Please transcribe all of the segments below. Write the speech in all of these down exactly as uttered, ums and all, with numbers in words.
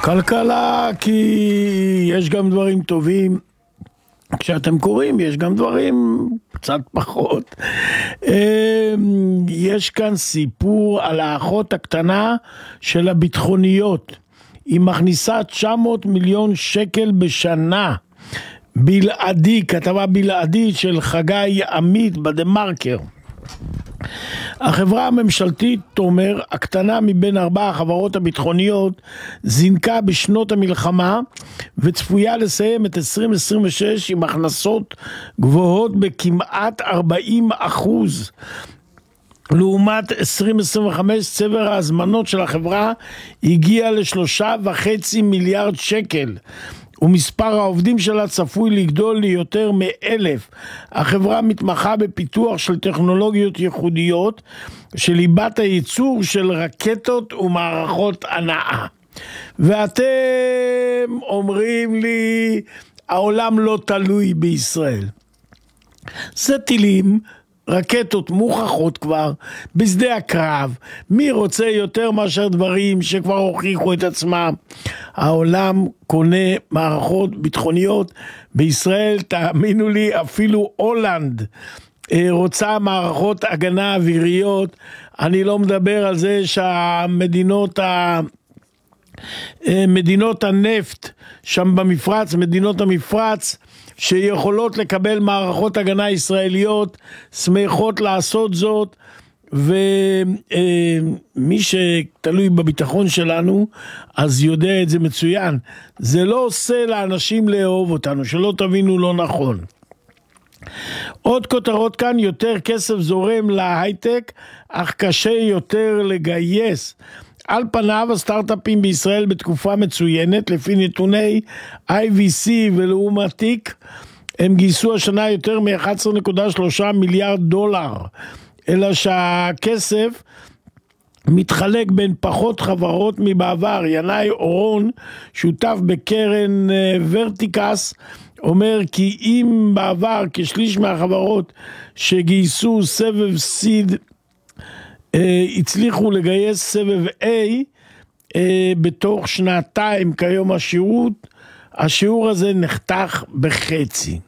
כלכלה, כי יש גם דברים טובים. כשאתם קוראים, יש גם דברים קצת פחות. יש כאן סיפור על האחות הקטנה של הביטחוניות. היא מכניסה תשע מאות מיליון שקל בשנה. בלעדי, כתבה בלעדית של חגי עמית בדה-מרקר. החברה הממשלתית תומר, הקטנה מבין ארבע החברות הביטחוניות, זינקה בשנות המלחמה וצפויה לסיים את עשרים עשרים ושש עם הכנסות גבוהות בכמעט ארבעים אחוז. לעומת עשרים עשרים וחמש צבר ההזמנות של החברה הגיע לשלושה וחצי מיליארד שקל. ומספר העובדים שלה צפוי לגדול ליותר מאלף. החברה מתמחה בפיתוח של טכנולוגיות ייחודיות, שליבת הייצור של רקטות ומערכות הנעה. ואתם אומרים לי, העולם לא תלוי בישראל. זה טילים, רקטות מוכחות כבר בשדה הקרב. מי רוצה יותר מאשר דברים שכבר הוכיחו את עצמם? העולם קונה מערכות ביטחוניות. בישראל, תאמינו לי, אפילו הולנד רוצה מערכות הגנה אוויריות. אני לא מדבר על זה שהמדינות ה... מדינות הנפט שם במפרץ, מדינות המפרץ שיכולות לקבל מערכות הגנה ישראליות, שמחות לעשות זאת, ומי שתלוי בביטחון שלנו אז יודע את זה מצוין. זה לא עושה לאנשים לאהוב אותנו, שלא תבינו לא נכון. עוד כותרות כאן, יותר כסף זורם להייטק, אך קשה יותר לגייס. על פניו הסטארט-אפים בישראל בתקופה מצוינת, לפי נתוני איי וי סי ולעומתיק, הם גייסו השנה יותר מ-אחד עשר נקודה שלושה מיליארד דולר, אלא שהכסף מתחלק בין פחות חברות מבעבר. ינאי אורון, שותף בקרן ורטיקס, אומר כי אם בעבר כשליש מהחברות שגייסו סבב סיד, הצליחו לגייס סבב A בתוך שנתיים, כיום השירות, השיעור הזה נחתך בחצי.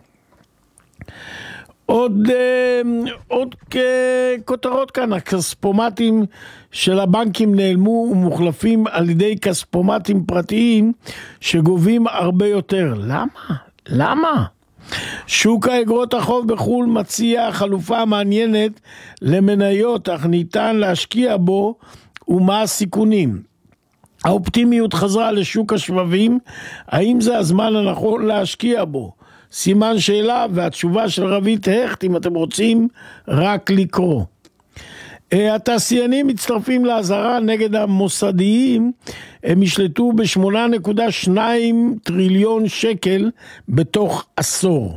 עוד, עוד כותרות כאן, הכספומטים של הבנקים נעלמו ומוחלפים על ידי כספומטים פרטיים שגובים הרבה יותר. למה? למה? שוק האגרות החוב בחול מציע חלופה מעניינת למניות, אך ניתן להשקיע בו ומה הסיכונים. האופטימיות חזרה לשוק השבבים, האם זה הזמן הנכון להשקיע בו? סימן שאלה, והתשובה של רבית הכט, אם אתם רוצים רק לקרוא. התעשיינים מצטרפים להזהרה נגד המוסדיים, הם ישלטו ב-שמונה נקודה שתיים טריליון שקל בתוך עשור.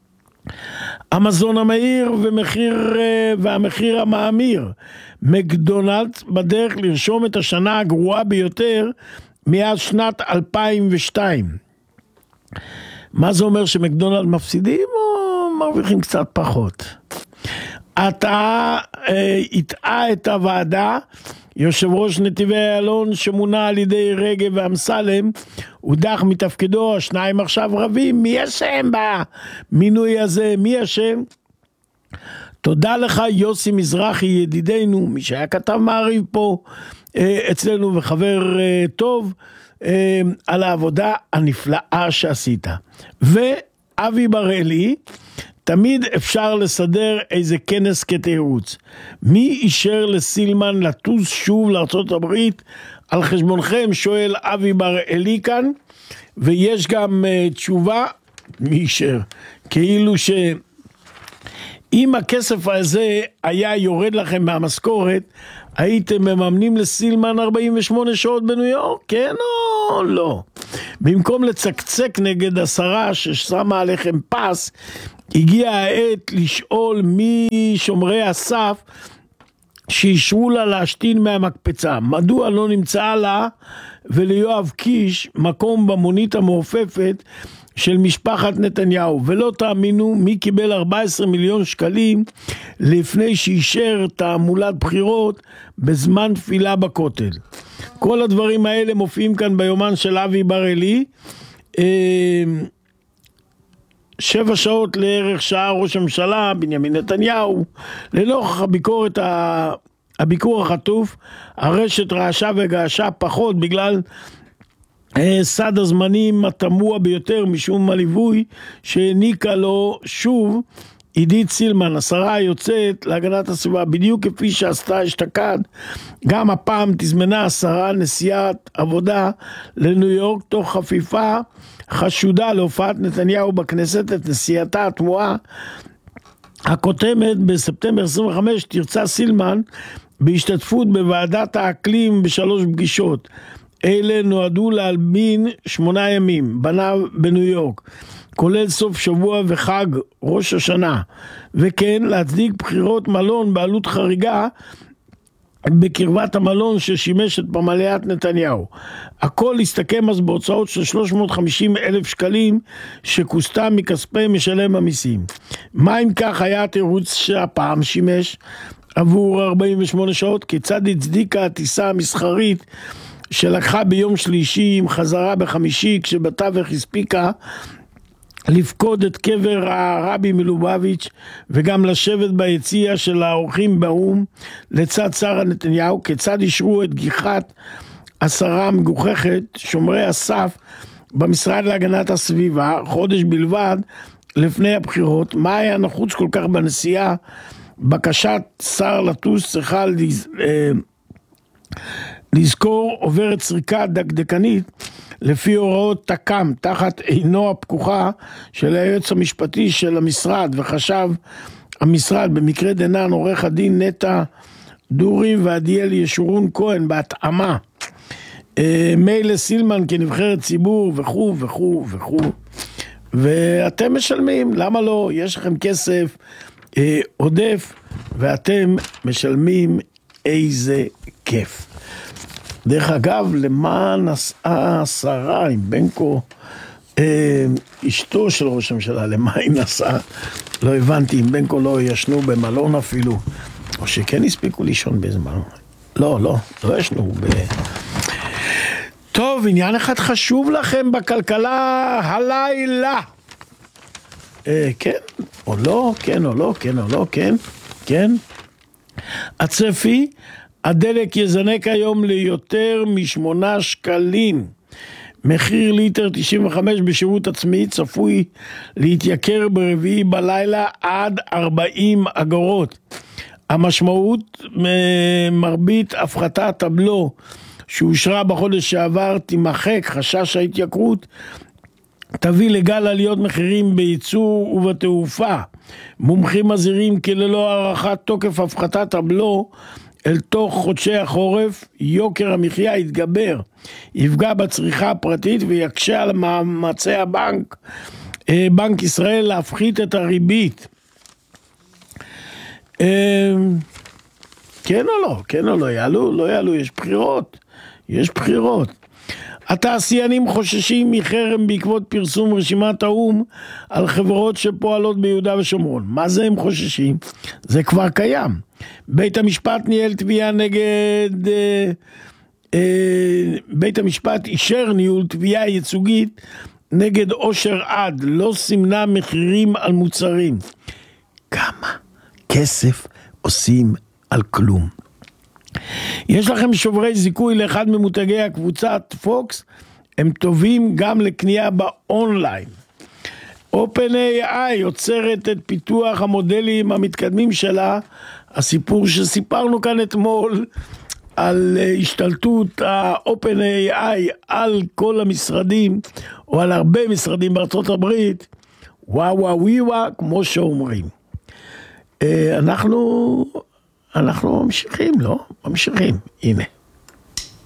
המזון המהיר ומחיר, והמחיר המאמיר, מקדונלדס בדרך לרשום את השנה הגרועה ביותר מאז שנת אלפיים ושתיים. מה זה אומר, שמקדונלדס מפסידים או מרוויחים קצת פחות? אתה הטעה את הוועדה. יושב ראש נתיבי איילון שמונה על ידי רגב ואמסלם הודח מתפקידו, השניים עכשיו רבים, מי אשם במינוי הזה? מי אשם? תודה לך יוסי מזרחי ידידנו, מי שהיה כתב מעריב פה אצלנו וחבר טוב, על העבודה הנפלאה שעשית. ואבי בראלי, תמיד אפשר לסדר איזה כנס כתירוץ. מי אישר לסילמן לטוס שוב לארצות הברית על חשבונכם? שואל אבי בראלי כאן, ויש גם uh, תשובה, מי אישר? כאילו שאם הכסף הזה היה יורד לכם מהמשכורת, הייתם מממנים לסילמן ארבעים ושמונה שעות בניו יורק? כן או לא? במקום לצקצק נגד השרה ששמה עליכם פס, הגיע העת לשאול מי שומרי הסף שישרו לה להשתין מהמקפצה. מדוע לא נמצא לה וליואב קיש מקום במונית המעופפת של משפחת נתניהו, ולא תאמינו מי קיבל ארבעה עשר מיליון שקלים לפני שאישר תעמולת בחירות בזמן תפילה בכותל. כל הדברים האלה מופיעים כאן ביומן של אבי בר-אלי. שבע שעות לערך שעה ראש הממשלה בנימין נתניהו, לנוכח הביקורת ה... הביקור החטוף, הרשת רעשה וגעשה פחות בגלל סד הזמנים התמוה ביותר משום הליווי שהעניקה לו שוב עידית סילמן, השרה היוצאת להגנת הסביבה, בדיוק כפי שעשתה אשתקד. גם הפעם תזמנה השרה נסיעת עבודה לניו יורק תוך חפיפה חשודה להופעת נתניהו בכנסת. את נסיעתה התמוהה הכותמת בספטמבר עשרים וחמש תרצה סילמן בהשתתפות בוועדת האקלים בשלוש פגישות. אלה נועדו להלבין שמונה ימים בניו יורק, כולל סוף שבוע וחג ראש השנה, וכן להצדיק בחירות מלון בעלות חריגה בקרבת המלון ששימש את פמליית נתניהו. הכל הסתכם אז בהוצאות של שלוש מאות וחמישים אלף שקלים שכוסתה מכספי משלם המיסים. מה אם כך היה התירוץ שהפעם שימש עבור ארבעים ושמונה שעות? כיצד הצדיקה הטיסה המסחרית שלקחה ביום שלישי עם חזרה בחמישי, כשבתווך הספיקה לפקוד את קבר הרבי מלובביץ' וגם לשבת ביציע של האורחים באום לצד שרה נתניהו? כיצד אישרו את גיחת השרה המגוחכת שומרי הסף במשרד להגנת הסביבה חודש בלבד לפני הבחירות? מה היה נחוץ כל כך בנסיעה? בקשת שר לטוס צריכה לז... לזכור עוברת סריקה דקדקנית לפי הוראות תקם תחת עינו הפקוחה של היועץ המשפטי של המשרד וחשב המשרד, במקרה דנן עורך הדין נטע דורי ועדיאל ישורון כהן, בהתאמה מייל סילמן כנבחרת ציבור וכו' וכו' וכו'. ואתם משלמים, למה לא? יש לכם כסף אה, עודף ואתם משלמים, איזה כיף. דרך אגב, למה נסעה השרה עם בנקו, אה, אשתו של ראש הממשלה, למה היא נסעה? לא הבנתי, אם בנקו לא ישנו במלון אפילו, או שכן הספיקו לישון בזמן. לא, לא, לא ישנו ב... טוב, עניין אחד חשוב לכם בכלכלה הלילה. אה, כן או לא, כן או לא, כן או לא, כן, כן. הצפי, הדלק יזנק היום ליותר משמונה שקלים. מחיר ליטר תשעים וחמש בשירות עצמי צפוי להתייקר ברביעי בלילה עד ארבעים אגורות. המשמעות, מרבית הפחתת הבלו שאושרה בחודש שעבר תימחק. חשש ההתייקרות תביא לגל עליות מחירים בייצור ובתעופה. מומחים מזהירים כי ללא הערכת תוקף הפחתת הבלו אל תוך חודשי החורף, יוקר המחיה יתגבר, יפגע בצריכה הפרטית ויקשה על מאמצי הבנק, בנק ישראל, להפחית את הריבית. כן או לא? כן או לא? יעלו? לא יעלו? יש בחירות. יש בחירות. התעשיינים חוששים מחרם בעקבות פרסום רשימת האום על חברות שפועלות ביהודה ושומרון. מה זה הם חוששים? זה כבר קיים. בית המשפט ניהל תביעה נגד... אה, אה, בית המשפט אישר ניהול תביעה ייצוגית נגד אושר עד, לא סימנה מחירים על מוצרים. כמה כסף עושים על כלום? יש לכם שוברי זיכוי לאחד ממותגי הקבוצת פוקס, הם טובים גם לקנייה באונליין. OpenAI יוצרת את פיתוח המודלים המתקדמים שלה, הסיפור שסיפרנו כאן אתמול על השתלטות ה-OpenAI על כל המשרדים, או על הרבה משרדים בארצות הברית, וואו וואו וואו, כמו שאומרים. אנחנו... אנחנו ממשיכים, לא? ממשיכים. הנה.